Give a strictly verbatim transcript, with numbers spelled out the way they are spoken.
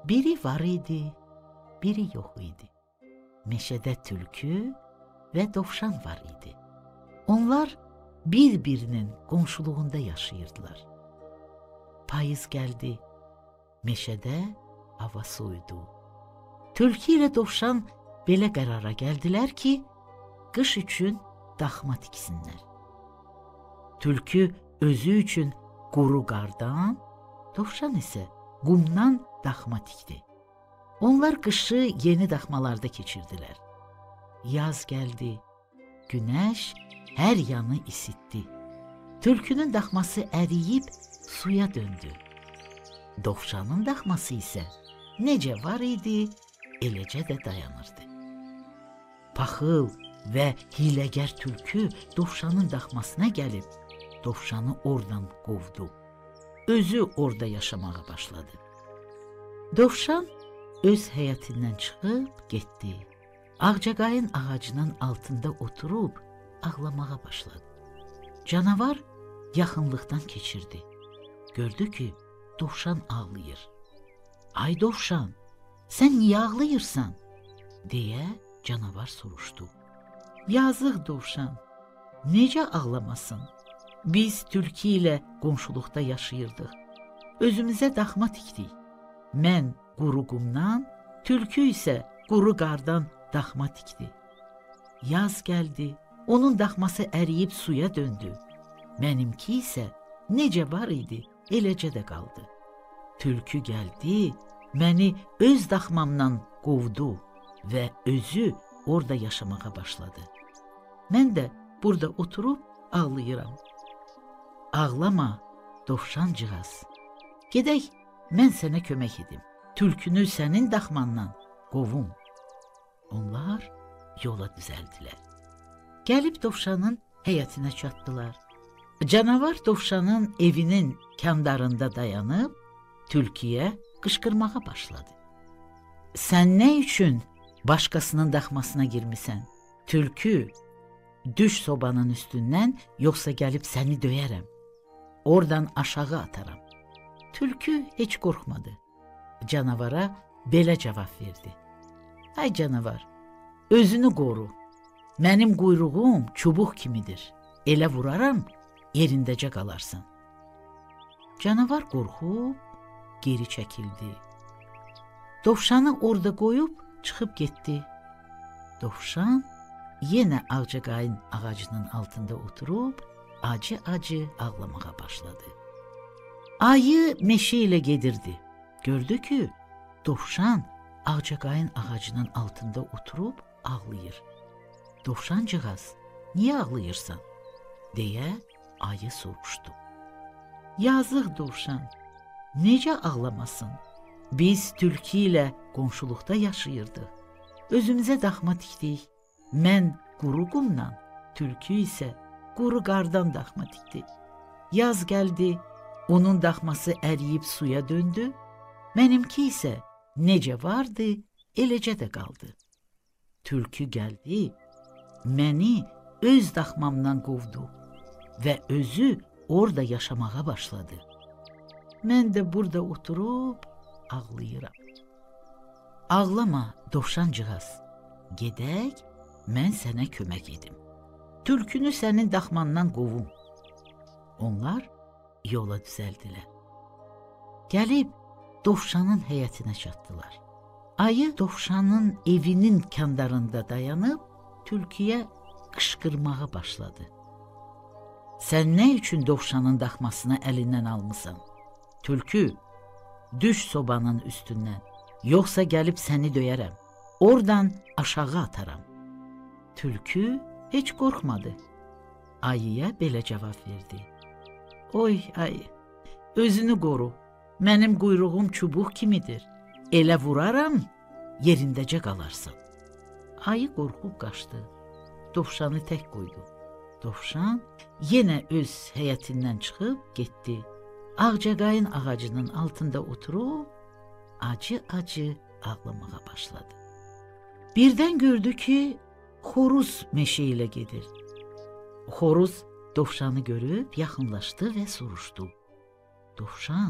Biri var idi, biri yox idi. Meşədə tülkü və dovşan var idi. Onlar bir-birinin qonşuluğunda yaşayırdılar. Payız gəldi, meşədə hava soyudu. Tülkü ilə dovşan belə qərara gəldilər ki, qış üçün daxma tiksinlər. Tülkü özü üçün quru qardan, dovşan isə qumdan daxma tikdi. Onlar qışı yeni daxmalarda keçirdilər. Yaz gəldi, günəş hər yanı isitdi. Tülkünün daxması əriyib suya döndü. Dovşanın daxması isə necə var idi, eləcə də dayanırdı. Paxıl və hiləgər tülkü dovşanın daxmasına gəlib, dovşanı oradan qovdu. Özü orada yaşamağa başladı. Dovşan öz həyətindən çıxıb getdi. Ağcaqayın ağacının altında oturub ağlamağa başladı. Canavar yaxınlıqdan keçirdi. Gördü ki, dovşan ağlayır. Ay dovşan, sən niyə ağlayırsan? Deyə canavar soruşdu. Yazıq dovşan, necə ağlamasın? Biz tülkü ilə qonşuluqda yaşayırdıq. Özümüzə daxma tikdik. Mən quru qumdan, tülkü isə quru qardan daxma tikdi. Yaz gəldi, onun daxması əriyib suya döndü. Mənimki isə necə var idi, eləcə də qaldı. Tülkü gəldi, məni öz daxmamdan qovdu və özü orada yaşamağa başladı. Mən də burada oturub ağlayıram. Ağlama, dovşancığaz. Gedək, mən sənə kömək edim. Tülkünü sənin daxmandan qovum. Onlar yola düzəldilər. Gəlib dovşanın həyətinə çatdılar. Canavar dovşanın evinin kəndarında dayanıb, tülküyə qışqırmağa başladı. Sən nə üçün başqasının daxmasına girmisən? Tülkü, düş sobanın üstündən, yoxsa gəlib səni döyərəm. Oradan aşağı ataram. Tülkü heç qorxmadı. Canavara belə cavab verdi. Ay canavar, özünü qoru. Mənim quyruğum çubuq kimidir. Elə vuraram, yerindəcə qalarsan. Canavar qorxub, geri çəkildi. Dovşanı orada qoyub, çıxıb getdi. Dovşan yenə ağcaqayın ağacının altında oturub, acı-acı ağlamağa başladı. Ayı meşə ilə gedirdi. Gördü ki, dovşan ağcaqayın ağacının altında oturub ağlayır. Dovşancığaz, niyə ağlayırsan? Deyə ayı soruşdu. Yazıq dovşan, necə ağlamasın? Biz tülkü ilə qonşuluqda yaşayırdıq. Özümüzə daxma tikdik. Mən quru qumdan, tülkü isə quru qardan daxma tikdi. Yaz gəldi, onun daxması əriyib suya döndü. Mənimki isə necə vardı, eləcə də qaldı. Tülkü gəldi, məni öz daxmamdan qovdu və özü orada yaşamağa başladı. Mən də burada oturub ağlayıram. Ağlama, dovşancığaz. Gedək, mən sənə kömək edim. Tülkünü sənin daxmandan qovum. Onlar yola düzəldilər. Gəlib dovşanın həyətinə çatdılar. Ayı dovşanın evinin kəndarında dayanıb tülküyə qışqırmağa başladı. Sən nə üçün dovşanın daxmasını əlindən almısan? Tülkü, düş sobanın üstündən, yoxsa gəlib səni döyərəm. Oradan aşağı ataram. Tülkü heç qorxmadı. Ayıya belə cavab verdi. Oy ayı, özünü qoru. Mənim quyruğum çubuq kimidir. Elə vuraram, yerindəcə qalarsan. Ayı qorxub qaçdı. Dovşanı tək qoydu. Dovşan yenə öz həyətindən çıxıb getdi. Ağcaqayın ağacının altında oturub, acı-acı ağlamağa başladı. Birdən gördü ki, xoruz meşə ilə gedir. Xoruz dovşanı görüb yaxınlaşdı və soruşdu. Dovşan,